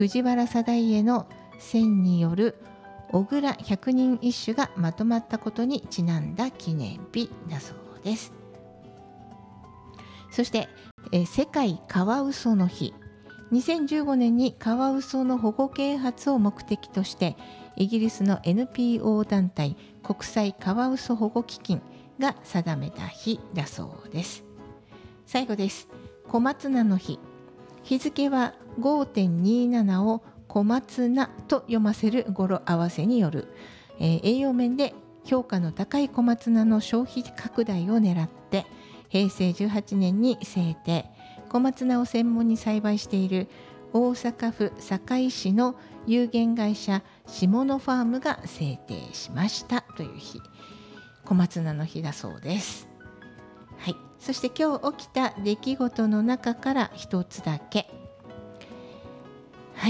藤原定家の選による小倉百人一首がまとまったことにちなんだ記念日だそうです。そして、世界カワウソの日。2015年にカワウソの保護啓発を目的としてイギリスの NPO 団体国際カワウソ保護基金が定めた日だそうです。最後です。小松菜の日。日付は 5.27 を小松菜と読ませる語呂合わせによる、栄養面で評価の高い小松菜の消費拡大を狙って平成18年に制定。小松菜を専門に栽培している大阪府堺市の有限会社下野ファームが制定しましたという日、小松菜の日だそうです。はい、そして今日起きた出来事の中から一つだけ。はい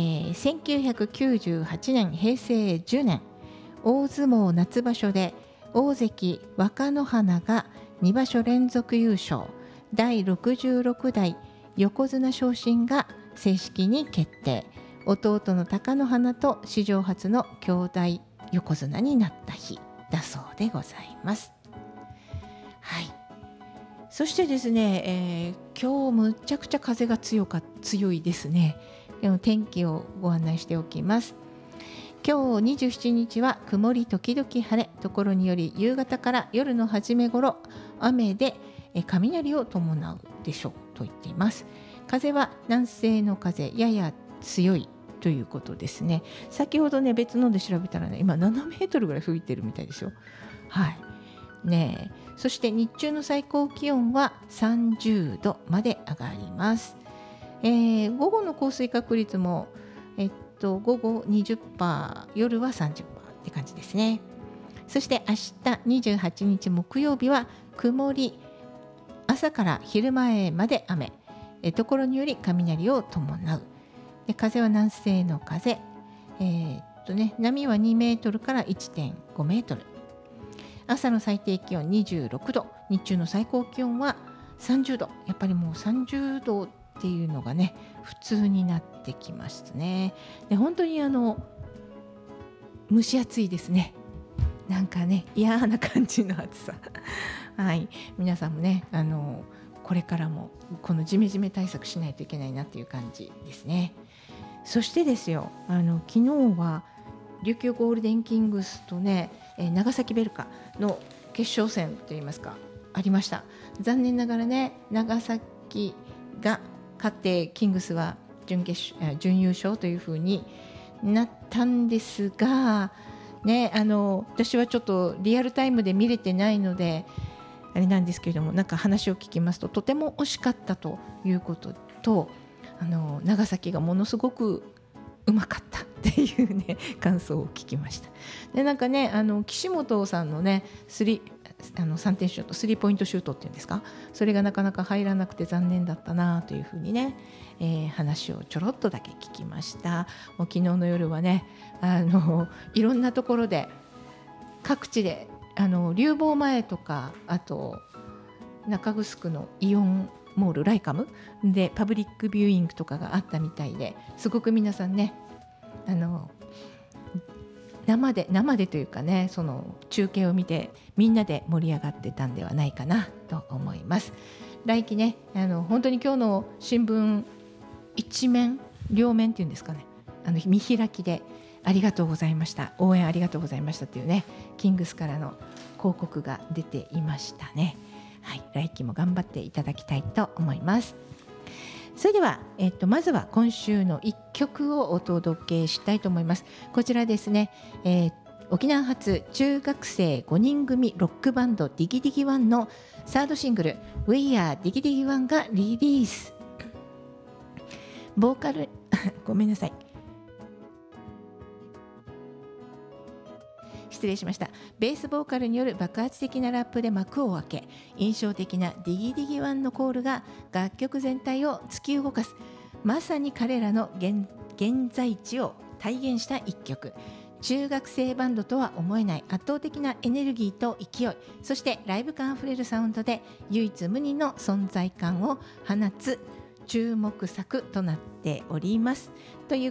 、1998年平成10年大相撲夏場所で大関若乃花が2場所連続優勝、第66代横綱昇進が正式に決定。弟の貴乃花と史上初の兄弟横綱になった日だそうでございます。はい。そしてですね、今日むちゃくちゃ風が強いですね。天気をご案内しておきます。今日27日は曇り時々晴れ、ところにより夕方から夜の初め頃雨で雷を伴うでしょうと言っています。風は南西の風、やや強いということですね。先ほどね別ので調べたらね、今7メートルぐらい吹いてるみたいですよ。はいね。そして日中の最高気温は30度まで上がります。午後の降水確率も午後 20%、 夜は 30% って感じですね。そして明日28日木曜日は曇り、朝から昼前まで雨、ところにより雷を伴う。で風は南西の風、波は2メートルから 1.5 メートル。朝の最低気温26度、日中の最高気温は30度。やっぱりもう30度っていうのがね普通になってきますね。で本当に蒸し暑いですね。なんかね嫌な感じの暑さはい、皆さんもねこれからもこのジメジメ対策しないといけないなっていう感じですね。そしてですよ、昨日は琉球ゴールデンキングスとね長崎ベルカの決勝戦といいますかありました。残念ながらね長崎が勝ってキングスは準優勝というふうになったんですがね、私はちょっとリアルタイムで見れてないのであれなんですけれども、なんか話を聞きますととても惜しかったということと、長崎がものすごくうまかったっていうね感想を聞きました。でなんかね岸本さんのね3点シュート、スリーポイントシュートっていうんですか、それがなかなか入らなくて残念だったなというふうにね、話をちょろっとだけ聞きました。もう昨日の夜はねいろんなところで各地で流房前とか、あと中城のイオンモールライカムでパブリックビューイングとかがあったみたいで、すごく皆さんね生でというかね、その中継を見てみんなで盛り上がってたんではないかなと思います。来期ね本当に今日の新聞一面両面っていうんですかね、見開きでありがとうございました、応援ありがとうございましたというねキングスからの広告が出ていましたね。はい、来期も頑張っていただきたいと思います。それでは、まずは今週の1曲をお届けしたいと思います。こちらですね、沖縄発中学生5人組ロックバンドディギディギワンのサードシングル We Are ディギディギワンがリリース。ボーカルごめんなさい、失礼しました。ベースボーカルによる爆発的なラップで幕を開け、印象的なディギディギワンのコールが楽曲全体を突き動かす、まさに彼らの現在地を体現した一曲。中学生バンドとは思えない圧倒的なエネルギーと勢い、そしてライブ感あふれるサウンドで唯一無二の存在感を放つ注目作となっております。という